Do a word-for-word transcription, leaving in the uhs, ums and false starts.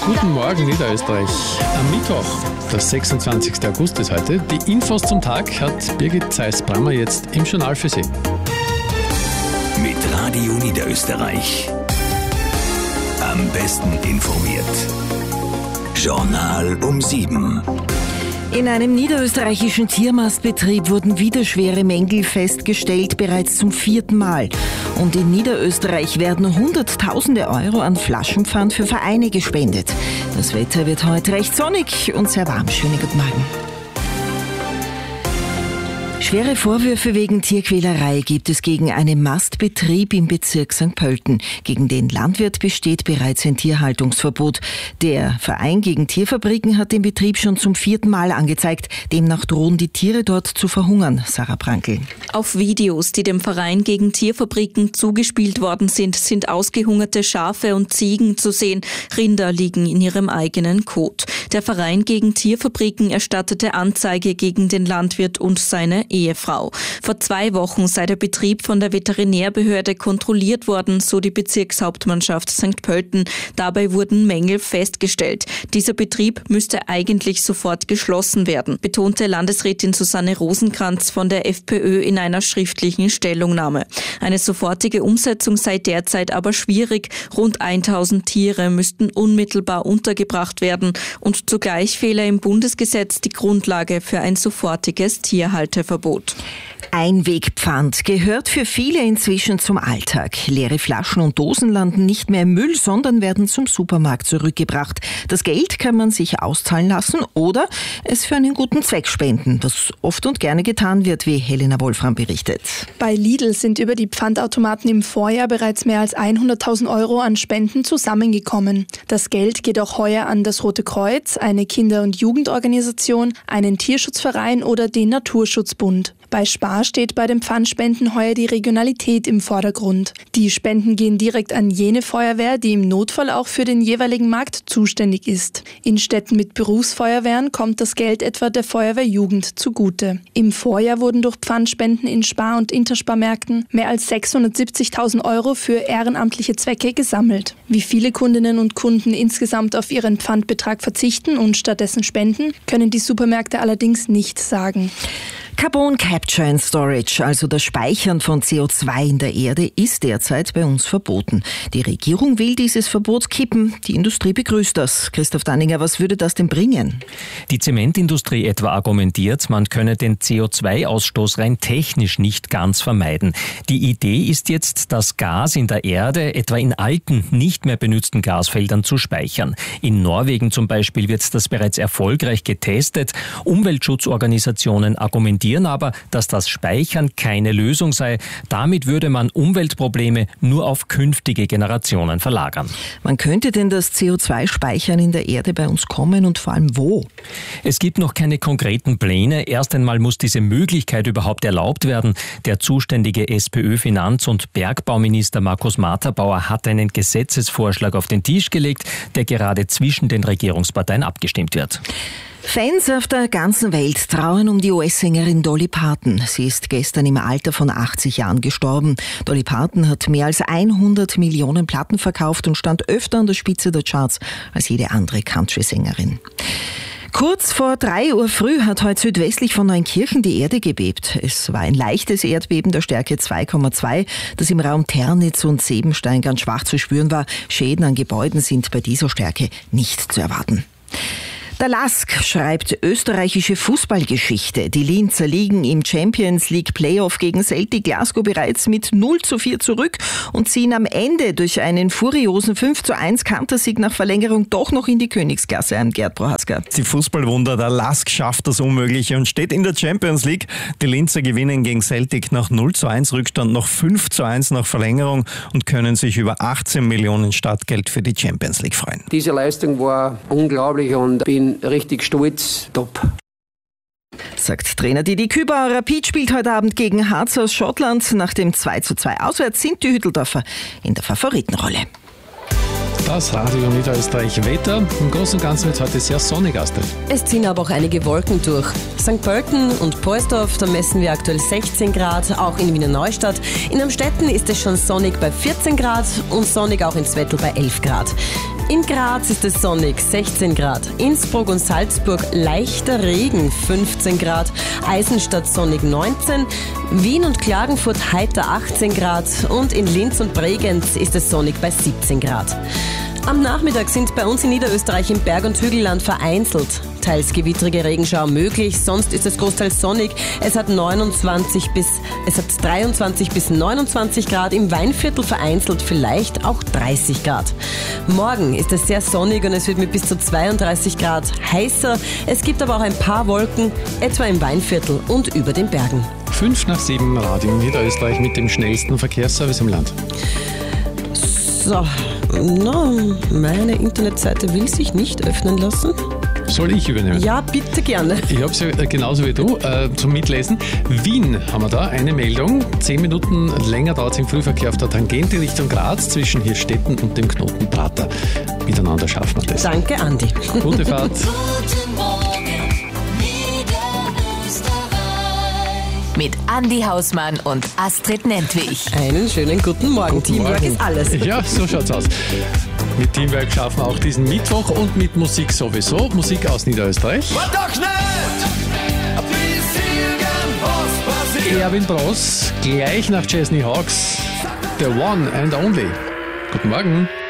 Guten Morgen, Niederösterreich. Am Mittwoch, der sechsundzwanzigsten August ist heute. Die Infos zum Tag hat Birgit Zeiss-Brammer jetzt im Journal für Sie. Mit Radio Niederösterreich. Am besten informiert. Journal um sieben. In einem niederösterreichischen Tiermastbetrieb wurden wieder schwere Mängel festgestellt, bereits zum vierten Mal. Und in Niederösterreich werden Hunderttausende Euro an Flaschenpfand für Vereine gespendet. Das Wetter wird heute recht sonnig und sehr warm. Schönen guten Morgen. Schwere Vorwürfe wegen Tierquälerei gibt es gegen einen Mastbetrieb im Bezirk Sankt Pölten. Gegen den Landwirt besteht bereits ein Tierhaltungsverbot. Der Verein gegen Tierfabriken hat den Betrieb schon zum vierten Mal angezeigt. Demnach drohen die Tiere dort zu verhungern. Sarah Prankl. Auf Videos, die dem Verein gegen Tierfabriken zugespielt worden sind, sind ausgehungerte Schafe und Ziegen zu sehen. Rinder liegen in ihrem eigenen Kot. Der Verein gegen Tierfabriken erstattete Anzeige gegen den Landwirt und seine Ehefrau. Vor zwei Wochen sei der Betrieb von der Veterinärbehörde kontrolliert worden, so die Bezirkshauptmannschaft Sankt Pölten. Dabei wurden Mängel festgestellt. Dieser Betrieb müsste eigentlich sofort geschlossen werden, betonte Landesrätin Susanne Rosenkranz von der FPÖ in einer schriftlichen Stellungnahme. Eine sofortige Umsetzung sei derzeit aber schwierig. Rund tausend Tiere müssten unmittelbar untergebracht werden und zugleich fehle im Bundesgesetz die Grundlage für ein sofortiges Tierhalteverbot. Einwegpfand gehört für viele inzwischen zum Alltag. Leere Flaschen und Dosen landen nicht mehr im Müll, sondern werden zum Supermarkt zurückgebracht. Das Geld kann man sich auszahlen lassen oder es für einen guten Zweck spenden, was oft und gerne getan wird, wie Helena Wolfram berichtet. Bei Lidl sind über die Pfandautomaten im Vorjahr bereits mehr als hunderttausend Euro an Spenden zusammengekommen. Das Geld geht auch heuer an das Rote Kreuz, eine Kinder- und Jugendorganisation, einen Tierschutzverein oder den Naturschutzbund. Bei Spar steht bei den Pfandspenden heuer die Regionalität im Vordergrund. Die Spenden gehen direkt an jene Feuerwehr, die im Notfall auch für den jeweiligen Markt zuständig ist. In Städten mit Berufsfeuerwehren kommt das Geld etwa der Feuerwehr Jugend zugute. Im Vorjahr wurden durch Pfandspenden in Spar- und Intersparmärkten mehr als sechshundertsiebzigtausend Euro für ehrenamtliche Zwecke gesammelt. Wie viele Kundinnen und Kunden insgesamt auf ihren Pfandbetrag verzichten und stattdessen spenden, können die Supermärkte allerdings nicht sagen. Carbon Capture and Storage, also das Speichern von C O zwei in der Erde, ist derzeit bei uns verboten. Die Regierung will dieses Verbot kippen. Die Industrie begrüßt das. Christoph Danninger, was würde das denn bringen? Die Zementindustrie etwa argumentiert, man könne den C O zwei Ausstoß rein technisch nicht ganz vermeiden. Die Idee ist jetzt, das Gas in der Erde etwa in alten, nicht mehr benützten Gasfeldern zu speichern. In Norwegen zum Beispiel wird das bereits erfolgreich getestet. Umweltschutzorganisationen argumentieren aber, dass das Speichern keine Lösung sei. Damit würde man Umweltprobleme nur auf künftige Generationen verlagern. Wann könnte denn das C O zwei Speichern in der Erde bei uns kommen und vor allem wo? Es gibt noch keine konkreten Pläne. Erst einmal muss diese Möglichkeit überhaupt erlaubt werden. Der zuständige SPÖ-Finanz- und Bergbauminister Markus Materbauer hat einen Gesetzesvorschlag auf den Tisch gelegt, der gerade zwischen den Regierungsparteien abgestimmt wird. Fans auf der ganzen Welt trauern um die U S-Sängerin Dolly Parton. Sie ist gestern im Alter von achtzig Jahren gestorben. Dolly Parton hat mehr als hundert Millionen Platten verkauft und stand öfter an der Spitze der Charts als jede andere Country-Sängerin. Kurz vor drei Uhr früh hat heute südwestlich von Neunkirchen die Erde gebebt. Es war ein leichtes Erdbeben der Stärke zwei Komma zwei, das im Raum Ternitz und Sebenstein ganz schwach zu spüren war. Schäden an Gebäuden sind bei dieser Stärke nicht zu erwarten. Der Lask schreibt österreichische Fußballgeschichte. Die Linzer liegen im Champions League Playoff gegen Celtic Glasgow bereits mit null zu vier zurück und ziehen am Ende durch einen furiosen fünf zu eins Kantersieg nach Verlängerung doch noch in die Königsklasse ein. Gerd Prohaska. Die Fußballwunder, der Lask schafft das Unmögliche und steht in der Champions League. Die Linzer gewinnen gegen Celtic nach null zu eins Rückstand, noch fünf zu eins nach Verlängerung und können sich über achtzehn Millionen Startgeld für die Champions League freuen. Diese Leistung war unglaublich und bin richtig stolz, top. Sagt Trainer Didi Kübauer. Rapid spielt heute Abend gegen Hearts aus Schottland. Nach dem zwei zu zwei auswärts sind die Hütteldorfer in der Favoritenrolle. Das Radio Niederösterreich Wetter. Im Großen und Ganzen wird es heute sehr sonnig ausfallen. Es ziehen aber auch einige Wolken durch. Sankt Pölten und Poersdorf, da messen wir aktuell sechzehn Grad, auch in Wiener Neustadt. In Amstetten ist es schon sonnig bei vierzehn Grad und sonnig auch in Zwettl bei elf Grad. In Graz ist es sonnig, sechzehn Grad. Innsbruck und Salzburg leichter Regen, fünfzehn Grad. Eisenstadt sonnig, neunzehn. Wien und Klagenfurt heiter, achtzehn Grad. Und in Linz und Bregenz ist es sonnig bei siebzehn Grad. Am Nachmittag sind bei uns in Niederösterreich im Berg- und Hügelland vereinzelt teils gewittrige Regenschauer möglich, sonst ist es großteils sonnig. Es hat neunundzwanzig bis, es hat dreiundzwanzig bis neunundzwanzig Grad, im Weinviertel vereinzelt vielleicht auch dreißig Grad. Morgen ist es sehr sonnig und es wird mit bis zu zweiunddreißig Grad heißer. Es gibt aber auch ein paar Wolken, etwa im Weinviertel und über den Bergen. Fünf nach sieben, Radio Niederösterreich mit dem schnellsten Verkehrsservice im Land. So, no, meine Internetseite will sich nicht öffnen lassen. Soll ich übernehmen? Ja, bitte gerne. Ich habe es ja genauso wie du äh, zum Mitlesen. Wien haben wir da eine Meldung. Zehn Minuten länger dauert es im Frühverkehr auf der Tangente Richtung Graz zwischen Hirstetten und dem Knoten Prater. Miteinander schaffen wir das. Danke, Andi. Gute Fahrt. Guten Morgen, Niederösterreich. Mit Andi Hausmann und Astrid Nentwich. Einen schönen guten Morgen. Guten Teamwork Morgen. ist alles. Ja, so schaut's aus. Mit Teamwork schaffen wir auch diesen Mittwoch und mit Musik sowieso. Musik aus Niederösterreich. Erwin Bross, gleich nach Chesney Hawks, The One and Only. Guten Morgen.